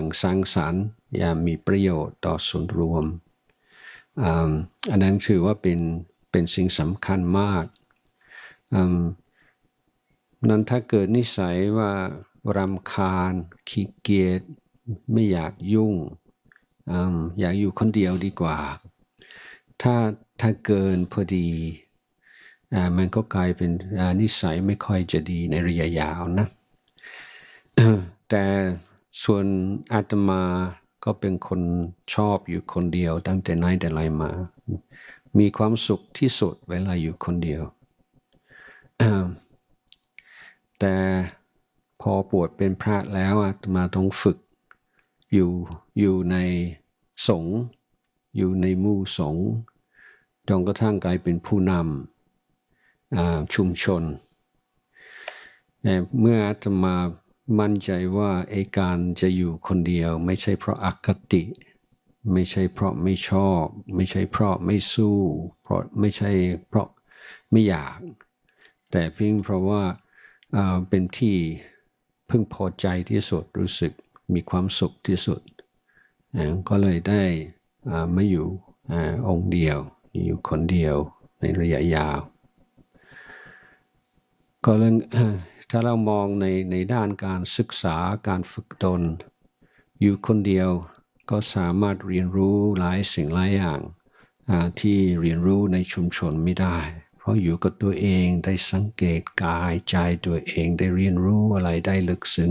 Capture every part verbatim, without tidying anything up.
อย่างสร้างสรรค์อย่างมีประโยชน์ต่อส่วนรวมอันนั้นถือว่าเป็นเป็นสิ่งสำคัญมากนั้นถ้าเกิดนิสัยว่ารำคาญขี้เกียจไม่อยากยุ่งอยากอยู่คนเดียวดีกว่าถ้าถ้าเกินพอดีมันก็กลายเป็นนิสัยไม่ค่อยจะดีในระยะยาวนะ แต่ส่วนอาตมาก็เป็นคนชอบอยู่คนเดียวตั้งแต่ไหนแต่ไรมามีความสุขที่สุดเวลาอยู่คนเดียวแต่พอปวดเป็นพระแล้วอาตมาต้องฝึกอยู่อยู่ในสงฆ์อยู่ในหมู่สงฆ์จนกระทั่งกลายเป็นผู้นำชุมชนเมื่ออาตมามั่นใจว่าไอ้การจะอยู่คนเดียวไม่ใช่เพราะอคติไม่ใช่เพราะไม่ชอบไม่ใช่เพราะไม่สู้เพราะไม่ใช่เพราะไม่อยากแต่เพียงเพราะว่าเป็นที่พึงพอใจที่สุดรู้สึกมีความสุขที่สุดก็เลยได้มาอยู่องค์เดียวอยู่คนเดียวในระยะยาวก็เรื่องถ้าเรามองในในด้านการศึกษาการฝึกตนอยู่คนเดียวก็สามารถเรียนรู้หลายสิ่งหลายอย่างที่เรียนรู้ในชุมชนไม่ได้เพราะอยู่กับตัวเองได้สังเกตกายใจตัวเองได้เรียนรู้อะไรได้ลึกซึ้ง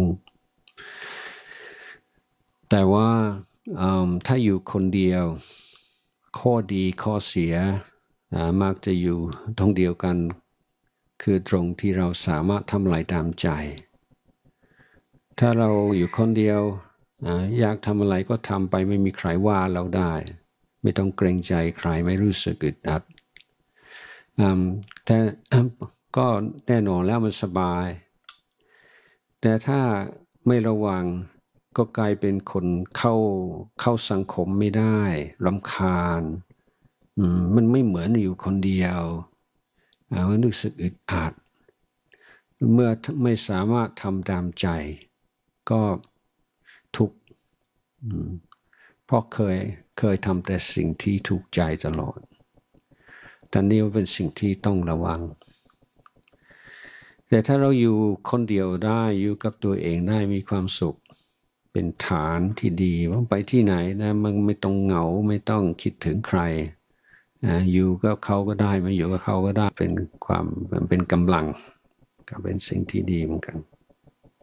แต่ว่าถ้าอยู่คนเดียวข้อดีข้อเสียมักจะอยู่ตรงเดียวกันคือตรงที่เราสามารถทำอะไรตามใจถ้าเราอยู่คนเดียวอยากทำอะไรก็ทำไปไม่มีใครว่าเราได้ไม่ต้องเกรงใจใครไม่รู้สึกอึดอัดแต่ก็แน่นอนแล้วมันสบายแต่ถ้าไม่ระวังก็กลายเป็นคนเข้าเข้าสังคมไม่ได้รำคาญมันไม่เหมือนอยู่คนเดียวมันรู้สึกอึดอัดเมื่อไม่สามารถทำตามใจก็ทุกข์เพราะเคยเคยทำแต่สิ่งที่ถูกใจตลอดแต่นี่เป็นสิ่งที่ต้องระวังแต่ถ้าเราอยู่คนเดียวได้อยู่กับตัวเองได้มีความสุขเป็นฐานที่ดีว่าไปที่ไหนนะมันไม่ต้องเหงาไม่ต้องคิดถึงใครอยู่กับเขาก็ได้ไม่อยู่กับเขาก็ได้เป็นความเป็นกำลังก็เป็นสิ่งที่ดีเหมือนกัน